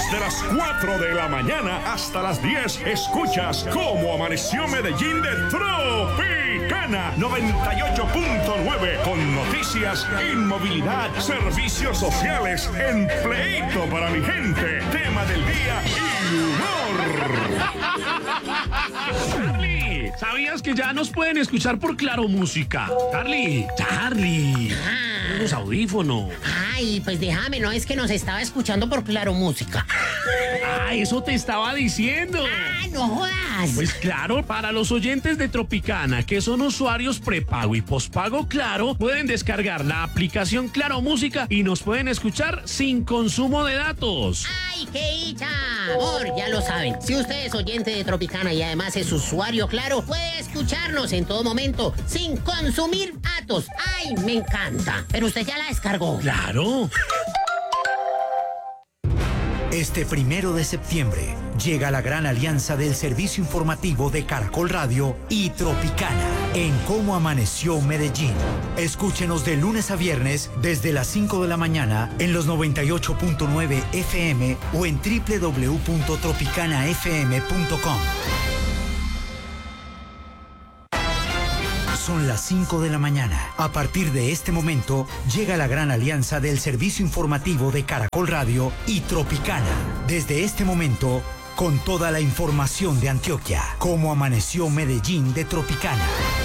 Desde las 4 de la mañana hasta las 10 escuchas Cómo Amaneció Medellín de Tropicana 98.9 con noticias, inmovilidad, servicios sociales, empleito para mi gente, tema del día y humor. Charlie, ¿sabías que ya nos pueden escuchar por Claro Música? Charlie, los audífonos. Ay, pues déjame, no es que nos estaba escuchando por Claro Música. Ah, eso te estaba diciendo. Ah, no jodas. Pues claro, para los oyentes de Tropicana, que son usuarios prepago y pospago Claro, pueden descargar la aplicación Claro Música y nos pueden escuchar sin consumo de datos. ¡Ay, qué dicha! Amor, ya lo saben. Si usted es oyente de Tropicana y además es usuario Claro, puede escucharnos en todo momento sin consumir datos. ¡Ay, me encanta! Pero usted ya la descargó. ¡Claro! Este 1 de septiembre llega la gran alianza del servicio informativo de Caracol Radio y Tropicana en Cómo Amaneció Medellín. Escúchenos de lunes a viernes desde las 5 de la mañana en los 98.9 FM o en www.tropicanafm.com. Son las 5 de la mañana. A partir de este momento, llega la gran alianza del servicio informativo de Caracol Radio y Tropicana. Desde este momento, con toda la información de Antioquia. Cómo Amaneció Medellín de Tropicana.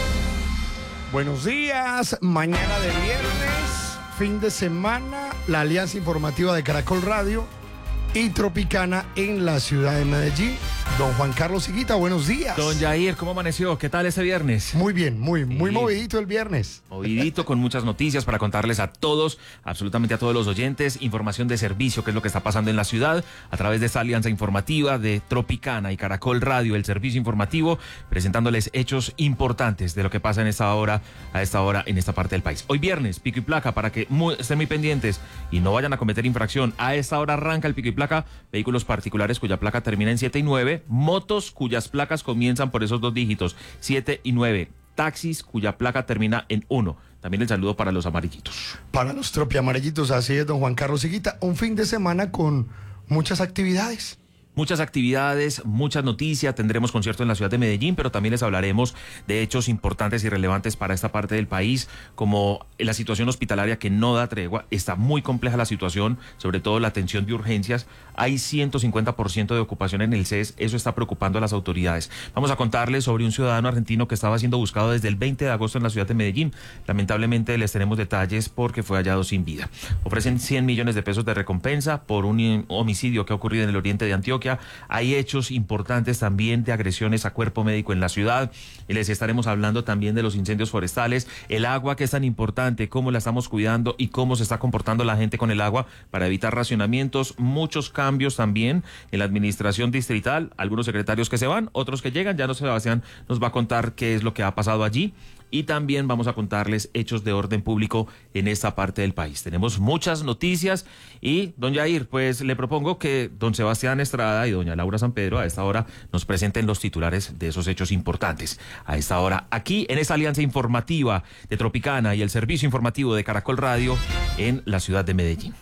Buenos días, mañana de viernes, fin de semana, la alianza informativa de Caracol Radio y Tropicana en la ciudad de Medellín. Don Juan Carlos Higuita, buenos días. Don Jair, ¿cómo amaneció? ¿Qué tal este viernes? Muy bien, muy movidito el viernes. Movidito, con muchas noticias para contarles a todos, absolutamente a todos los oyentes, información de servicio, qué es lo que está pasando en la ciudad, a través de esta alianza informativa de Tropicana y Caracol Radio, el servicio informativo, presentándoles hechos importantes de lo que pasa a esta hora en esta parte del país. Hoy viernes, pico y placa, para que estén muy pendientes y no vayan a cometer infracción. A esta hora arranca el pico y placa, vehículos particulares cuya placa termina en 7 y 9, motos cuyas placas comienzan por esos dos dígitos, 7 y 9, taxis cuya placa termina en 1. También el saludo para los amarillitos. Para los tropiamarillitos, así es, don Juan Carlos Higuita, un fin de semana con muchas actividades. Muchas actividades, muchas noticias, tendremos concierto en la ciudad de Medellín, pero también les hablaremos de hechos importantes y relevantes para esta parte del país, como la situación hospitalaria que no da tregua. Está muy compleja la situación, sobre todo la atención de urgencias. Hay 150% de ocupación en el CES, eso está preocupando a las autoridades. Vamos a contarles sobre un ciudadano argentino que estaba siendo buscado desde el 20 de agosto en la ciudad de Medellín. Lamentablemente les tenemos detalles porque fue hallado sin vida. Ofrecen 100 millones de pesos de recompensa por un homicidio que ha ocurrido en el oriente de Antioquia. Hay hechos importantes también de agresiones a cuerpo médico en la ciudad. Y les estaremos hablando también de los incendios forestales, el agua que es tan importante, cómo la estamos cuidando y cómo se está comportando la gente con el agua para evitar racionamientos. Muchos cambios también en la administración distrital, algunos secretarios que se van, otros que llegan. Ya Sebastián nos va a contar qué es lo que ha pasado allí. Y también vamos a contarles hechos de orden público en esta parte del país. Tenemos muchas noticias y, don Jair, pues le propongo que don Sebastián Estrada y doña Laura San Pedro a esta hora nos presenten los titulares de esos hechos importantes. A esta hora, aquí en esta alianza informativa de Tropicana y el servicio informativo de Caracol Radio en la ciudad de Medellín.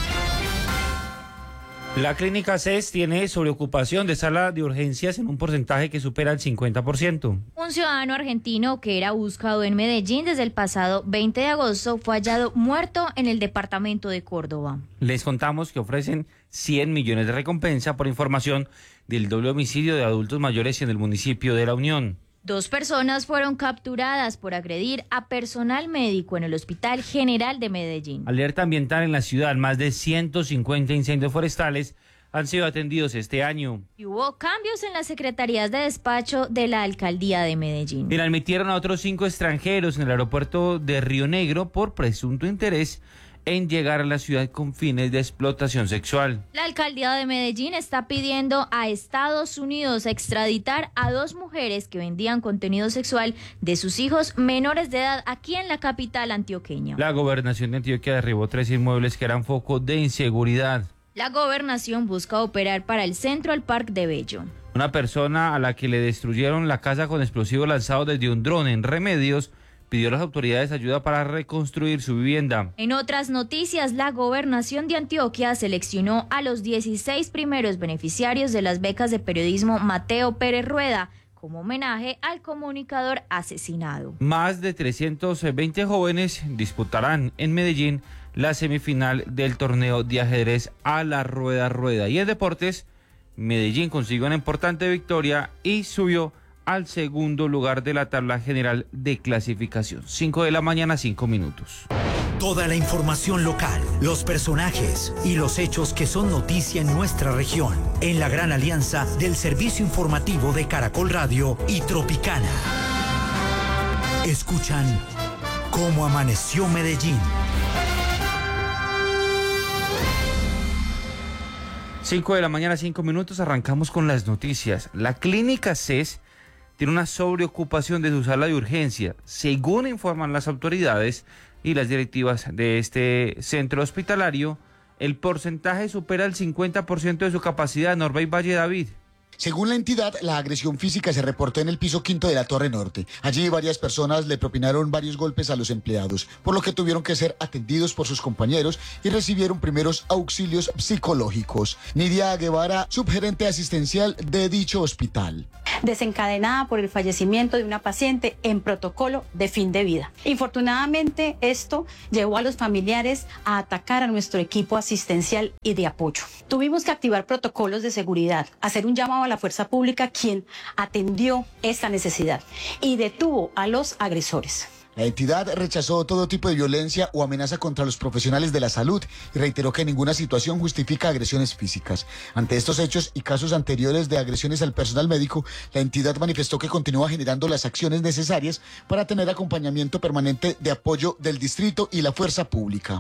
La clínica CES tiene sobreocupación de sala de urgencias en un porcentaje que supera el 50%. Un ciudadano argentino que era buscado en Medellín desde el pasado 20 de agosto fue hallado muerto en el departamento de Córdoba. Les contamos que ofrecen 100 millones de recompensa por información del doble homicidio de adultos mayores en el municipio de La Unión. 2 personas fueron capturadas por agredir a personal médico en el Hospital General de Medellín. Alerta ambiental en la ciudad, más de 150 incendios forestales han sido atendidos este año. Y hubo cambios en las secretarías de despacho de la Alcaldía de Medellín. Y admitieron a otros 5 extranjeros en el aeropuerto de Río Negro por presunto interés en llegar a la ciudad con fines de explotación sexual. La Alcaldía de Medellín está pidiendo a Estados Unidos extraditar a 2 mujeres que vendían contenido sexual de sus hijos menores de edad aquí en la capital antioqueña. La gobernación de Antioquia derribó 3 inmuebles que eran foco de inseguridad. La gobernación busca operar para el Central Park de Bello. Una persona a la que le destruyeron la casa con explosivos lanzados desde un dron en Remedios pidió a las autoridades ayuda para reconstruir su vivienda. En otras noticias, la Gobernación de Antioquia seleccionó a los 16 primeros beneficiarios de las becas de periodismo Mateo Pérez Rueda como homenaje al comunicador asesinado. Más de 320 jóvenes disputarán en Medellín la semifinal del torneo de ajedrez a la rueda. Y en deportes, Medellín consiguió una importante victoria y subió al segundo lugar de la tabla general de clasificación. 5 de la mañana, 5 minutos. Toda la información local, los personajes y los hechos que son noticia en nuestra región, en la gran alianza del servicio informativo de Caracol Radio y Tropicana. Escuchan Cómo Amaneció Medellín. 5 de la mañana, 5 minutos, arrancamos con las noticias. La clínica CES tiene una sobreocupación de su sala de urgencia. Según informan las autoridades y las directivas de este centro hospitalario, el porcentaje supera el 50% de su capacidad. Norbey Valle David. Según la entidad, la agresión física se reportó en el piso 5 de la Torre Norte. Allí varias personas le propinaron varios golpes a los empleados, por lo que tuvieron que ser atendidos por sus compañeros y recibieron primeros auxilios psicológicos. Nidia Guevara, subgerente asistencial de dicho hospital. Desencadenada por el fallecimiento de una paciente en protocolo de fin de vida. Infortunadamente, esto llevó a los familiares a atacar a nuestro equipo asistencial y de apoyo. Tuvimos que activar protocolos de seguridad, hacer un llamado a la fuerza pública, quien atendió esta necesidad y detuvo a los agresores. La entidad rechazó todo tipo de violencia o amenaza contra los profesionales de la salud y reiteró que ninguna situación justifica agresiones físicas. Ante estos hechos y casos anteriores de agresiones al personal médico, la entidad manifestó que continúa generando las acciones necesarias para tener acompañamiento permanente de apoyo del distrito y la fuerza pública.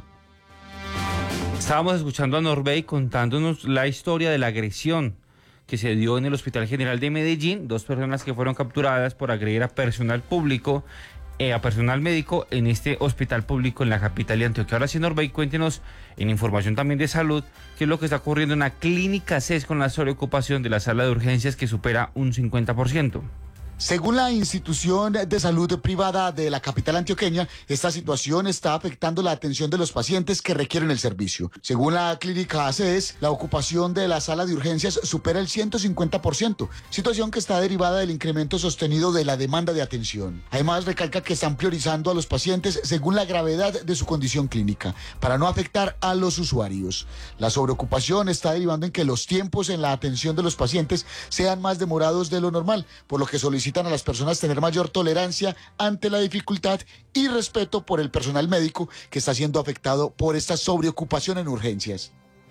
Estábamos escuchando a Norbey contándonos la historia de la agresión que se dio en el Hospital General de Medellín. 2 personas que fueron capturadas por agredir a personal público, a personal médico en este hospital público en la capital de Antioquia. Ahora sí, Norbey, cuéntenos en información también de salud qué es lo que está ocurriendo en la clínica CES con la sobreocupación de la sala de urgencias que supera un 50%. Según la institución de salud privada de la capital antioqueña, esta situación está afectando la atención de los pacientes que requieren el servicio. Según la clínica CES, la ocupación de la sala de urgencias supera el 150%, situación que está derivada del incremento sostenido de la demanda de atención. Además, recalca que están priorizando a los pacientes según la gravedad de su condición clínica, para no afectar a los usuarios. La sobreocupación está derivando en que los tiempos en la atención de los pacientes sean más demorados de lo normal, por lo que solicitan a las personas tener mayor tolerancia ante la dificultad y respeto por el personal médico que está siendo afectado por esta sobreocupación en urgencias.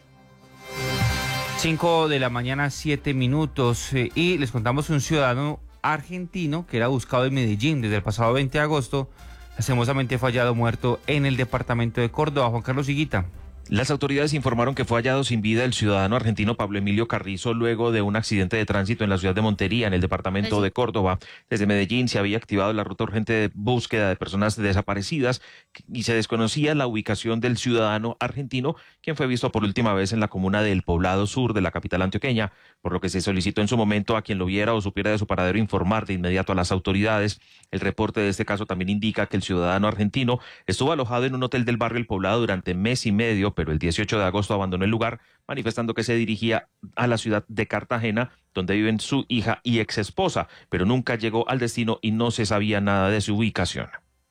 5 de la mañana, 7 minutos, y les contamos un ciudadano argentino que era buscado en Medellín desde el pasado 20 de agosto, lastimosamente fallado muerto en el departamento de Córdoba. Juan Carlos Higuita. Las autoridades informaron que fue hallado sin vida el ciudadano argentino Pablo Emilio Carrizo luego de un accidente de tránsito en la ciudad de Montería, en el departamento de Córdoba. Desde Medellín se había activado la ruta urgente de búsqueda de personas desaparecidas y se desconocía la ubicación del ciudadano argentino, quien fue visto por última vez en la comuna del Poblado Sur de la capital antioqueña, por lo que se solicitó en su momento a quien lo viera o supiera de su paradero informar de inmediato a las autoridades. El reporte de este caso también indica que el ciudadano argentino estuvo alojado en un hotel del barrio El Poblado durante mes y medio, pero el 18 de agosto abandonó el lugar, manifestando que se dirigía a la ciudad de Cartagena, donde viven su hija y ex esposa, pero nunca llegó al destino y no se sabía nada de su ubicación.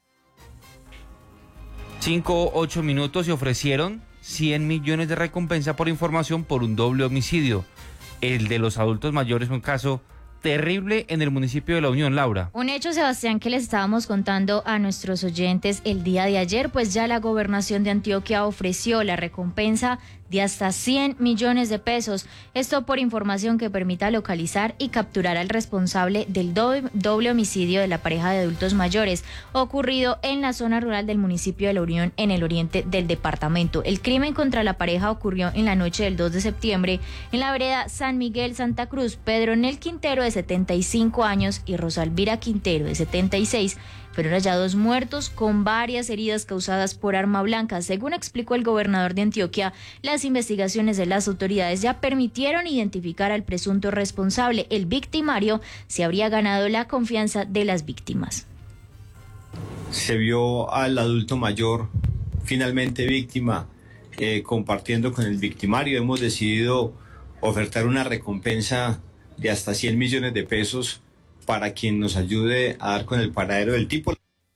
8 minutos y ofrecieron 100 millones de recompensa por información por un doble homicidio. El de los adultos mayores, un caso terrible en el municipio de La Unión, Laura. Un hecho, Sebastián, que les estábamos contando a nuestros oyentes el día de ayer, pues ya la gobernación de Antioquia ofreció la recompensa de hasta 100 millones de pesos. Esto por información que permita localizar y capturar al responsable del doble homicidio de la pareja de adultos mayores ocurrido en la zona rural del municipio de La Unión, en el oriente del departamento. El crimen contra la pareja ocurrió en la noche del 2 de septiembre en la vereda San Miguel Santa Cruz. Pedro Nel Quintero, de 75 años, y Rosalvira Quintero, de 76, fueron hallados muertos con varias heridas causadas por arma blanca. Según explicó el gobernador de Antioquia, las investigaciones de las autoridades ya permitieron identificar al presunto responsable. El victimario se habría ganado la confianza de las víctimas. se vio al adulto mayor finalmente víctima, compartiendo con el victimario. Hemos decidido ofertar una recompensa de hasta 100 millones de pesos para quien nos ayude a dar con el paradero del tipo.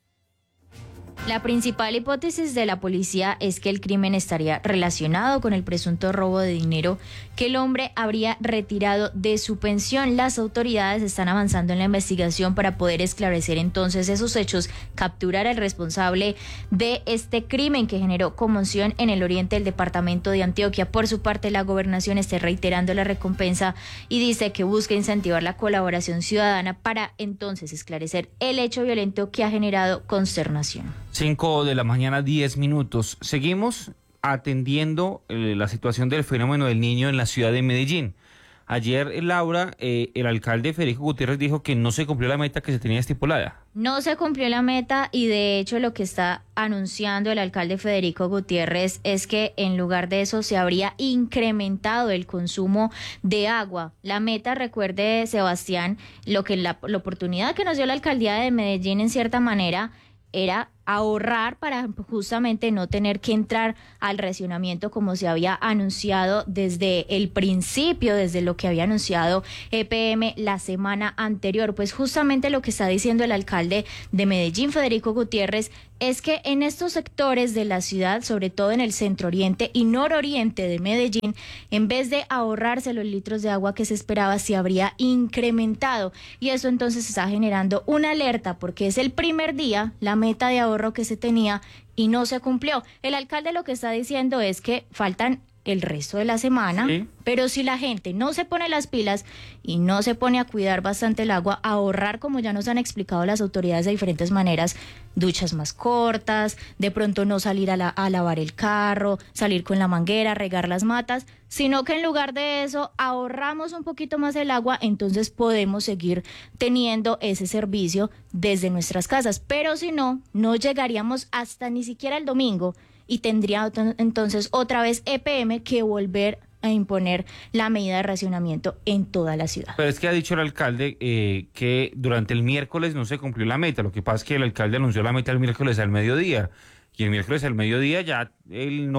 La principal hipótesis de la policía es que el crimen estaría relacionado con el presunto robo de dinero que el hombre habría retirado de su pensión. Las autoridades están avanzando en la investigación para poder esclarecer entonces esos hechos, capturar al responsable de este crimen que generó conmoción en el oriente del departamento de Antioquia. Por su parte, la gobernación está reiterando la recompensa y dice que busca incentivar la colaboración ciudadana para entonces esclarecer el hecho violento que ha generado consternación. 5 de la mañana, 10 minutos. Seguimos atendiendo la situación del fenómeno del niño en la ciudad de Medellín. Ayer, Laura, el alcalde Federico Gutiérrez dijo que no se cumplió la meta que se tenía estipulada. No se cumplió la meta y de hecho lo que está anunciando el alcalde Federico Gutiérrez es que en lugar de eso se habría incrementado el consumo de agua. La meta, recuerde, Sebastián, la oportunidad que nos dio la alcaldía de Medellín en cierta manera era ahorrar para justamente no tener que entrar al racionamiento como se había anunciado desde el principio, desde lo que había anunciado EPM la semana anterior. Pues justamente lo que está diciendo el alcalde de Medellín, Federico Gutiérrez, es que en estos sectores de la ciudad, sobre todo en el centro oriente y nororiente de Medellín, en vez de ahorrarse los litros de agua que se esperaba, se habría incrementado. Y eso entonces está generando una alerta porque es el primer día, la meta de ahorro que se tenía y no se cumplió. El alcalde lo que está diciendo es que faltan el resto de la semana, sí, pero si la gente no se pone las pilas y no se pone a cuidar bastante el agua, a ahorrar, como ya nos han explicado las autoridades de diferentes maneras, duchas más cortas, de pronto no salir a lavar el carro, salir con la manguera, regar las matas, sino que en lugar de eso ahorramos un poquito más el agua, entonces podemos seguir teniendo ese servicio desde nuestras casas. Pero si no, no llegaríamos hasta ni siquiera el domingo y tendría entonces otra vez EPM que volver a imponer la medida de racionamiento en toda la ciudad. Pero es que ha dicho el alcalde que durante el miércoles no se cumplió la meta. Lo que pasa es que el alcalde anunció la meta el miércoles al mediodía. Y el miércoles al mediodía ya el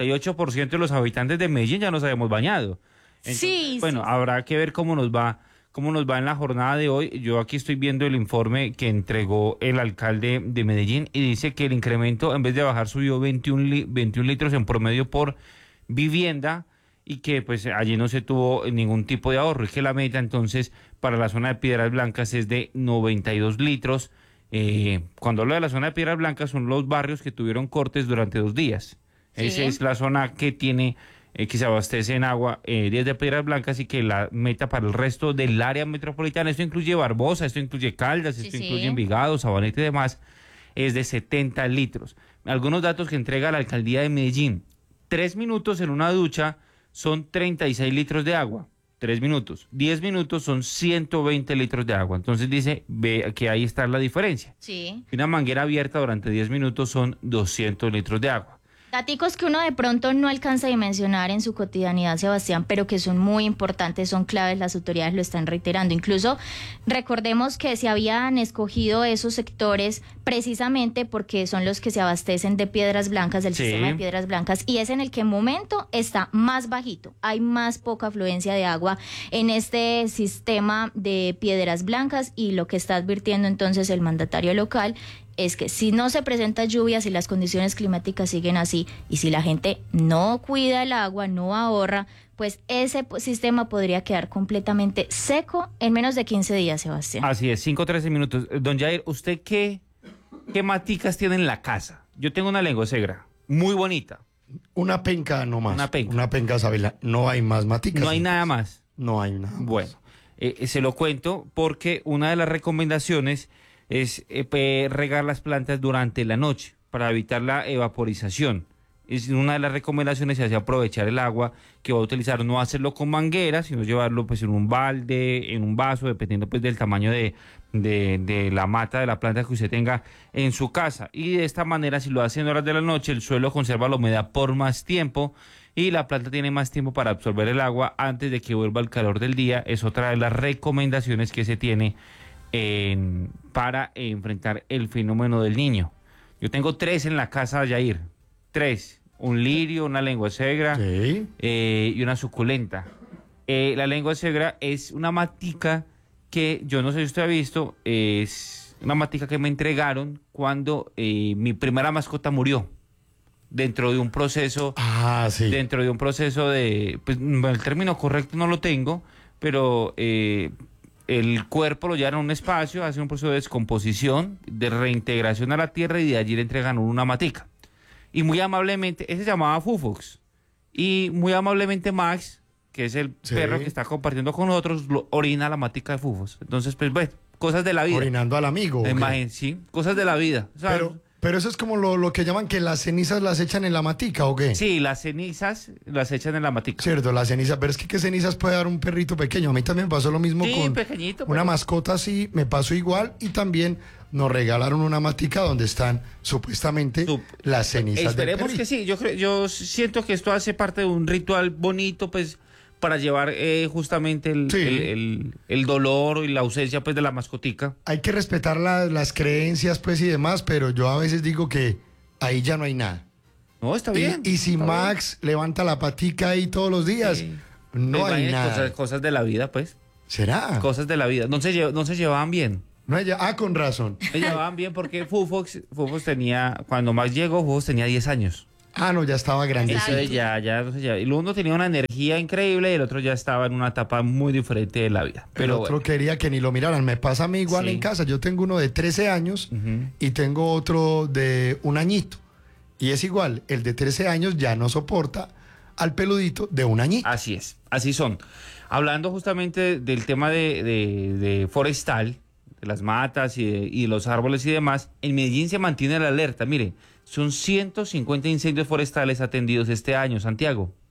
98% de los habitantes de Medellín ya nos habíamos bañado. Entonces, sí. Bueno, sí, habrá que ver cómo nos va en la jornada de hoy. Yo aquí estoy viendo el informe que entregó el alcalde de Medellín y dice que el incremento, en vez de bajar, subió 21 litros en promedio por vivienda y que pues allí no se tuvo ningún tipo de ahorro y que la meta entonces para la zona de Piedras Blancas es de 92 litros. Cuando hablo de la zona de Piedras Blancas son los barrios que tuvieron cortes durante 2 días. Sí. Esa es la zona que tiene que se abastece en agua desde Piedras Blancas y que la meta para el resto del área metropolitana, esto incluye Barbosa, esto incluye Caldas, esto incluye Envigado, Sabaneta y demás, es de 70 litros. Algunos datos que entrega la alcaldía de Medellín: 3 minutos en una ducha son 36 litros de agua. 3 minutos. 10 minutos son 120 litros de agua. Entonces dice, ve que ahí está la diferencia. Sí. Una manguera abierta durante 10 minutos son 200 litros de agua. Daticos que uno de pronto no alcanza a dimensionar en su cotidianidad, Sebastián, pero que son muy importantes, son claves, las autoridades lo están reiterando. Incluso recordemos que se habían escogido esos sectores precisamente porque son los que se abastecen de Piedras Blancas, del sistema de Piedras Blancas, y es en el que en momento está más bajito, hay más poca afluencia de agua en este sistema de Piedras Blancas, y lo que está advirtiendo entonces el mandatario local es que si no se presentan lluvias y las condiciones climáticas siguen así, y si la gente no cuida el agua, no ahorra, pues ese sistema podría quedar completamente seco en menos de 15 días, Sebastián. Así es, 5-13 minutos. Don Jair, ¿usted qué maticas tiene en la casa? Yo tengo una lengosegra muy bonita. Una penca nomás. Una penca, Sabela. No hay más maticas. No hay nada más. No hay nada más. Bueno, se lo cuento porque una de las recomendaciones es regar las plantas durante la noche para evitar la evaporización. Es una de las recomendaciones, se hace aprovechar el agua que va a utilizar, no hacerlo con manguera, sino llevarlo pues en un balde, en un vaso, dependiendo pues del tamaño de la mata de la planta que usted tenga en su casa. Y de esta manera, si lo hace en horas de la noche, el suelo conserva la humedad por más tiempo y la planta tiene más tiempo para absorber el agua antes de que vuelva el calor del día. Es otra de las recomendaciones que se tiene para enfrentar el fenómeno del niño. Yo tengo 3 en la casa de Yair. 3. Un lirio, una lengua suegra y una suculenta. La lengua suegra es una matica que yo no sé si usted ha visto, es una matica que me entregaron cuando mi primera mascota murió. Dentro de un proceso, dentro de un proceso de, pues el término correcto no lo tengo, pero el cuerpo lo llevan a un espacio, hace un proceso de descomposición, de reintegración a la tierra y de allí le entregan una matica. Y muy amablemente, ese se llamaba Fufox, y muy amablemente Max, que es el perro que está compartiendo con nosotros, orina la matica de Fufox. Entonces, pues bueno, cosas de la vida. Orinando al amigo. Sí, cosas de la vida. O sea, pero eso es como lo que llaman que las cenizas las echan en la matica, ¿o qué? Sí, las cenizas las echan en la matica. Cierto, las cenizas. Pero es que ¿qué cenizas puede dar un perrito pequeño? A mí también me pasó lo mismo con pequeñito, una mascota así, me pasó igual. Y también nos regalaron una matica donde están supuestamente las cenizas del Esperemos perrito. que sí. Yo siento que esto hace parte de un ritual bonito, pues, para llevar justamente el dolor y la ausencia, pues, de la mascotica. Hay que respetar las creencias, pues, y demás, pero yo a veces digo que ahí ya no hay nada. No, está bien. Y si Max levanta la patica ahí todos los días, no hay nada. Cosas de la vida, pues. ¿Será? Cosas de la vida. No se llevaban bien. Con razón. Se llevaban bien porque Fufox tenía, cuando Max llegó, Fufox tenía 10 años. No, ya estaba grandecito. Entonces ya. Y uno tenía una energía increíble y el otro ya estaba en una etapa muy diferente de la vida. Pero el otro quería que ni lo miraran. Me pasa a mí igual en casa. Yo tengo uno de 13 años y tengo otro de 1 añito. Y es igual, el de 13 años ya no soporta al peludito de 1 añito. Así es, así son. Hablando justamente del tema de forestal, de las matas y de los árboles y demás, en Medellín se mantiene la alerta. Mire, son 150 incendios forestales atendidos este año, Santiago.